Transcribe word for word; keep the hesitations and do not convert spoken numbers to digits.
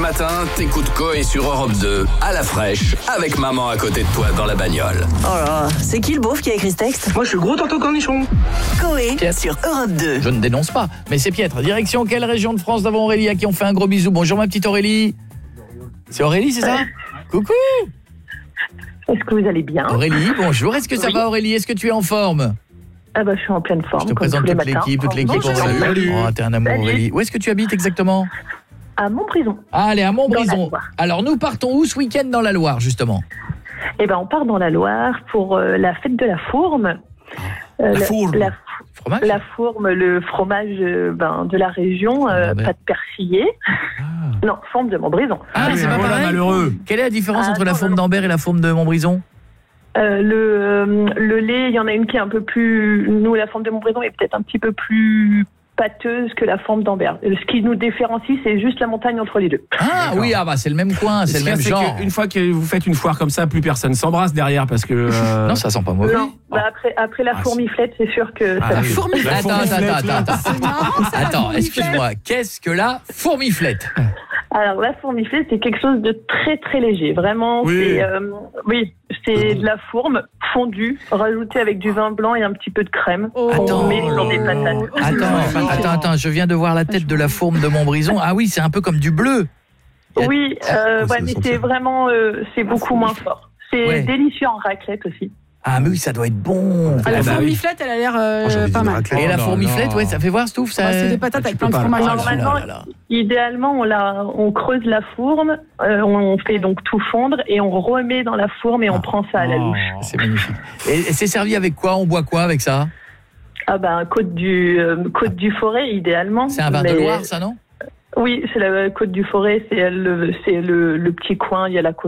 matin, t'écoutes Coé sur Europe deux, à la fraîche, avec maman à côté de toi dans la bagnole. Oh là là, c'est qui le beauf qui a écrit ce texte? Moi, je suis gros tonton cornichon. Coé sur Europe deux. Je ne dénonce pas, mais c'est piètre. Direction quelle région de France d'avant Aurélie à qui on fait un gros bisou. Bonjour ma petite Aurélie. C'est Aurélie, c'est ça? Coucou. Est-ce que vous allez bien? Aurélie, bonjour. Est-ce que ça Oui. va Aurélie? Est-ce que tu es en forme? Ah bah, je suis en pleine forme. Je te comme présente tous les toute matins. l'équipe, toute l'équipe Bonjour. Aurélie. Oh, t'es un amour Salut. Aurélie. Où est-ce que tu habites exactement? À Montbrison. Ah, allez, à Dans Montbrison. la Loire. Alors nous partons où ce week-end dans la Loire justement? Eh ben, on part dans la Loire pour euh, la fête de la fourme. Euh, La fourme. La, Fromage? la fourme, le fromage euh, ben, de la région, euh, Ah ben. pâte persillée. Ah, Non, forme de Montbrison. Ah, oui, c'est pas voilà, pareil. malheureux. Quelle est la différence Ah, entre la non, forme non, non. d'Ambert et la forme de Montbrison? Euh, le, euh, le lait, il y en a une qui est un peu plus... Nous, la forme de Montbrison est peut-être un petit peu plus pâteuse que la forme d'Ambert. Ce qui nous différencie, c'est juste la montagne entre les deux. Ah oui, ah bah c'est le même coin, c'est le même genre. Une fois que vous faites une foire comme ça, plus personne s'embrasse derrière parce que. euh, Non, ça sent pas mauvais. Non, bah après, après la Ah, fourmiflette, c'est sûr que Ah, ça... oui. fourmiflette. La Attends, attends, fourmiflette, là. attends, attends. C'est marrant, ça, la Attends, fourmiflette. excuse-moi, qu'est-ce que la fourmiflette? Alors la fourmiflette, c'est quelque chose de très très léger. Vraiment, Oui. c'est euh, oui, c'est de la fourme fondue, rajoutée avec du vin blanc et un petit peu de crème. Oh. Attends. On met sur des patates. Attends, attends, attends, je viens de voir la tête de la fourme de Montbrison. Ah oui, c'est un peu comme du bleu. Oui, euh, Oh, ouais, c'est mais sentir. c'est vraiment, euh, c'est beaucoup moins fort. C'est Ouais. délicieux en raclette aussi. Ah mais oui, ça doit être bon. Ah, la Ah bah oui. fourmiflette, elle a l'air euh, Oh, j'ai envie pas de mal. raclette. Et la Oh là fourmiflette, là. ouais, ça fait voir, Stouff, ça. Ouais, c'est des patates avec plein de peux pas. fromage. Alors, Oh là maintenant, là là. Idéalement, on, la, on creuse la fourme, euh, on fait donc tout fondre et on remet dans la fourme et on Ah. prend ça à la louche. C'est magnifique. Et, et c'est servi avec quoi? On boit quoi avec ça? Ah ben, côte du, euh, côte du forêt, idéalement. C'est un vin de mais- Loire, ça, non? Oui, c'est la côte du forêt, c'est le, c'est le, le petit coin, il y a la côte